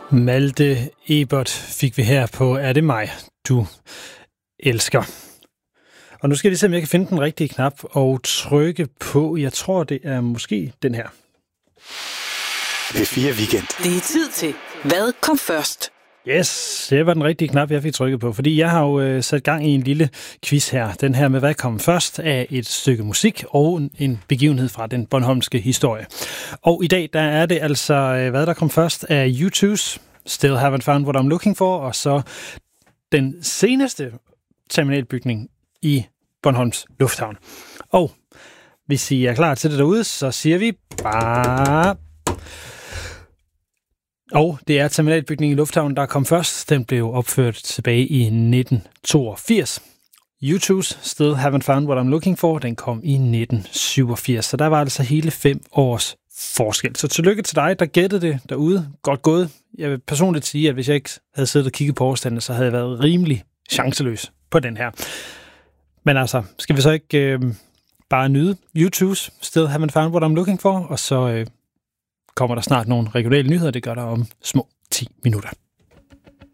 Malte Ebert fik vi her på Er det mig, du elsker? Og nu skal vi se, om jeg kan finde den rigtige knap og trykke på. Jeg tror, det er måske den her. P4 Weekend. Det er tid til Hvad kom først? Yes, det var den rigtige knap, jeg fik trykket på. Fordi jeg har jo sat gang i en lille quiz her. Den her med Hvad kom først af et stykke musik og en begivenhed fra den bornholmske historie. Og i dag, der er det altså, hvad der kom først af U2's Still Haven't Found What I'm Looking For, og så den seneste terminalbygning i Bornholms Lufthavn. Og hvis I er klar til det derude, så siger vi bare... Og det er terminalbygningen i Lufthavnen, der kom først. Den blev opført tilbage i 1982. U2's Still Haven't Found What I'm Looking For, den kom i 1987. Så der var altså hele 5 års forskel. Så tillykke til dig, der gættede det derude. Godt gået. Jeg vil personligt sige, at hvis jeg ikke havde siddet og kigget på årstallene, så havde jeg været rimelig chanceløs på den her. Men altså, skal vi så ikke bare nyde U2's Still Haven't Found What I'm Looking For, og så kommer der snart nogle regionale nyheder. Det gør der om små 10 minutter.